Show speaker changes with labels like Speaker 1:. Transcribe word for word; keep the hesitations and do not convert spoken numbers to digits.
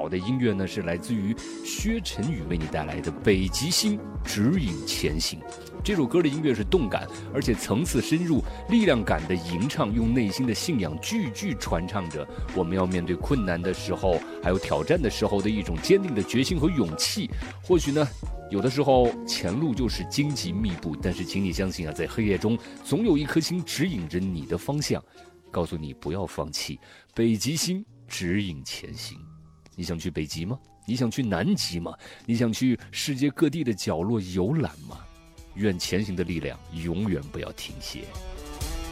Speaker 1: 好的音乐呢，是来自于薛晨宇为你带来的《北极星指引前行》。这首歌的音乐是动感，而且层次深入，力量感的吟唱，用内心的信仰句句传唱着我们要面对困难的时候，还有挑战的时候的一种坚定的决心和勇气。或许呢，有的时候前路就是荆棘密布，但是请你相信啊，在黑夜中总有一颗星指引着你的方向，告诉你不要放弃。北极星指引前行。你想去北极吗？你想去南极吗？你想去世界各地的角落游览吗？愿前行的力量永远不要停歇。